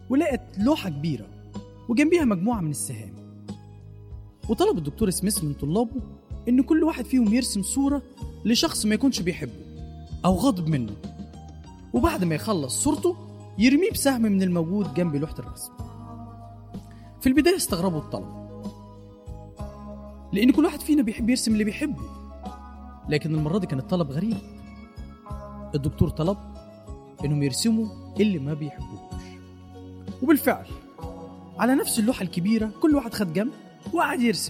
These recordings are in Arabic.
ولقت لوحة كبيرة وجنبيها مجموعة من السهام، وطلب الدكتور سميث من طلابه إن كل واحد فيهم يرسم صورة لشخص ما يكونش بيحبه أو غاضب منه، وبعد ما يخلص صورته يرميه بسهم من الموجود جنب لوحة الرسم. في البداية استغربوا الطلبة لأن كل واحد فينا بيحب يرسم اللي بيحبه، لكن المرة دي كان الطلب غريب. الدكتور طلب إنهم يرسموا اللي ما بيحبوش، وبالفعل على نفس اللوحة الكبيرة كل واحد خد جنب وقعد يرسم.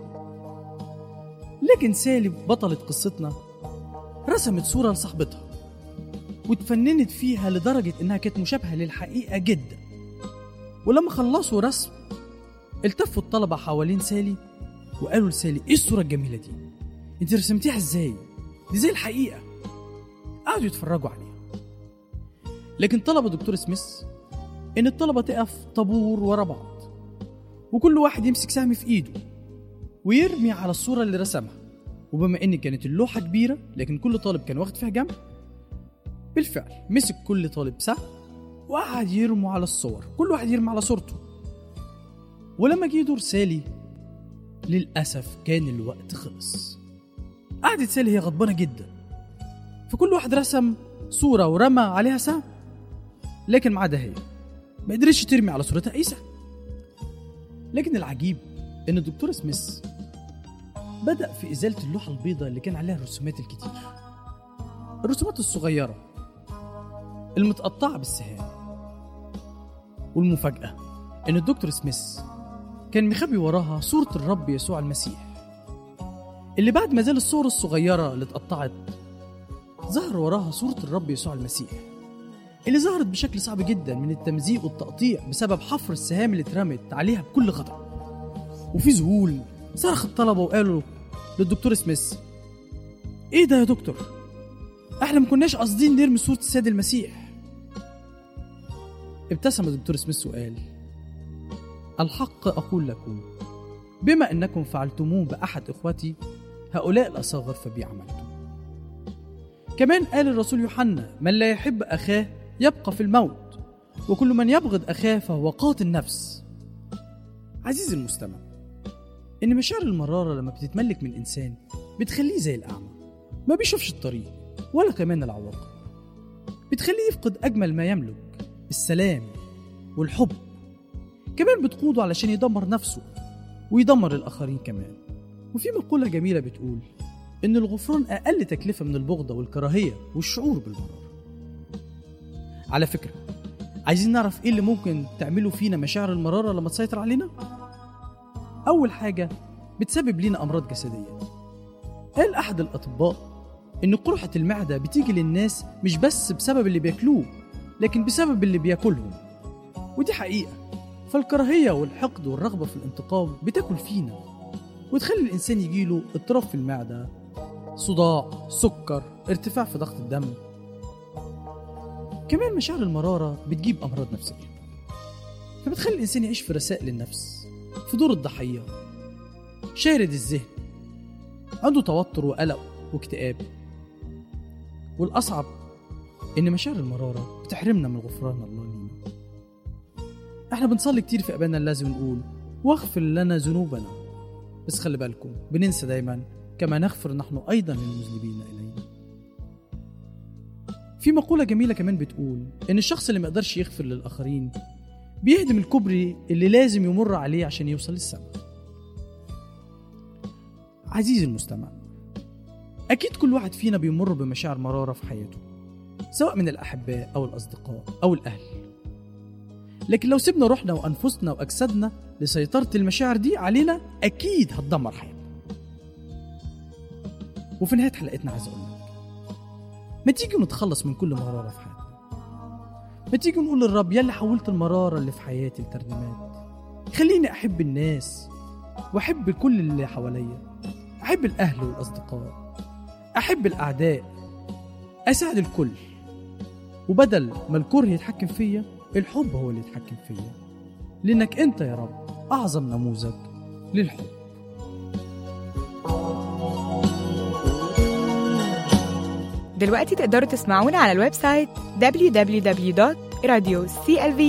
لكن سالي بطلة قصتنا رسمت صورة لصاحبتها وتفننت فيها لدرجة إنها كانت مشابهة للحقيقة جدا. ولما خلصوا رسم التفوا الطلبة حوالين سالي وقالوا لسالي: إيه الصورة الجميلة دي؟ أنت رسمتيها إزاي؟ دي زي الحقيقة. قعدوا يتفرجوا عليها، لكن طلب الدكتور سميث إن الطلبة تقف طابور ورا بعض وكل واحد يمسك سهم في إيده ويرمي على الصورة اللي رسمها. وبما إن كانت اللوحة كبيرة لكن كل طالب كان واخد فيها جنب، بالفعل مسك كل طالب سهم وقعد يرموا على الصور، كل واحد يرمي على صورته. ولما جه دور سالي للأسف كان الوقت خلص. قعدت سالي هي غضبانة جدا، فكل واحد رسم صورة ورمى عليها سهم، لكن ما عدا هي ما قدرتش ترمي على صورتها أي سهم. لكن العجيب إن الدكتور سميث بدأ في إزالة اللوحة البيضاء اللي كان عليها الرسومات الكتير، الرسومات الصغيرة المتقطعة بالسهام. والمفاجأة إن الدكتور سميث كان مخبي وراها صورة الرب يسوع المسيح، اللي بعد ما زال الصور الصغيرة اللي اتقطعت ظهر وراها صورة الرب يسوع المسيح، اللي ظهرت بشكل صعب جدا من التمزيق والتقطيع بسبب حفر السهام اللي اترمت عليها بكل خطأ. وفي ذهول صرخ الطلبة وقالوا للدكتور سميث: إيه ده يا دكتور؟ احنا ما كناش قاصدين نرمي صورة السيد المسيح. ابتسم الدكتور سميث وقال: الحق أقول لكم، بما أنكم فعلتموه بأحد إخوتي هؤلاء الأصاغر فبي عملتم. كمان قال الرسول يوحنا: من لا يحب أخاه يبقى في الموت، وكل من يبغض أخاه فهو قاتل نفس. عزيزي المستمع، إن مشاعر المرارة لما بتتملك من إنسان بتخليه زي الأعمى، ما بيشوفش الطريق ولا كمان العواقب، بتخليه يفقد أجمل ما يملك، السلام والحب. كمان بتقوده علشان يدمر نفسه ويدمر الآخرين كمان. وفي مقولة جميلة بتقول إن الغفران أقل تكلفة من البغضة والكراهية والشعور بالمرار. على فكرة، عايزين نعرف إيه اللي ممكن تعمله فينا مشاعر المرارة لما تسيطر علينا؟ أول حاجة بتسبب لنا أمراض جسدية. قال أحد الأطباء إن قرحة المعدة بتيجي للناس مش بس بسبب اللي بياكلوه، لكن بسبب اللي بياكلهم، ودي حقيقة. فالكراهية والحقد والرغبة في الانتقام بتاكل فينا وتخلي الإنسان يجيله اضطراب في المعدة، صداع، سكر، ارتفاع في ضغط الدم. كمان مشاعر المرارة بتجيب أمراض نفسية، فبتخلي الإنسان يعيش في رسائل النفس، في دور الضحية، شارد الذهن، عنده توتر وقلق واكتئاب. والأصعب إن مشاعر المرارة بتحرمنا من غفران الله لينا. احنا بنصلي كتير في أبانا الذي ونقول: واغفر لنا ذنوبنا، بس خلي بالكم بننسى دايما كما نغفر نحن أيضا للمذنبين إلينا. في مقولة جميلة كمان بتقول إن الشخص اللي ما يقدرش يغفر للآخرين بيهدم الكوبري اللي لازم يمر عليه عشان يوصل للسماء. عزيزي المستمع، أكيد كل واحد فينا بيمر بمشاعر مرارة في حياته، سواء من الأحباء أو الأصدقاء أو الأهل. لكن لو سيبنا روحنا وأنفسنا وأجسادنا لسيطرة المشاعر دي علينا، أكيد هتدمر حياتنا. وفي نهاية حلقتنا عايز أقول لك: ما تيجي نتخلص من كل مرارة في حياتنا. ما تيجي نقول للرب: يلي حولت المرارة اللي في حياتي لترنيمات، خليني أحب الناس وأحب كل اللي حواليا، أحب الأهل والأصدقاء، أحب الأعداء، أساعد الكل. وبدل ما الكره يتحكم فيا، الحب هو اللي يتحكم فيا، لأنك أنت يا رب أعظم نموذج للحب. دلوقتي تقدروا تسمعونا على الويب سايت www.radioclv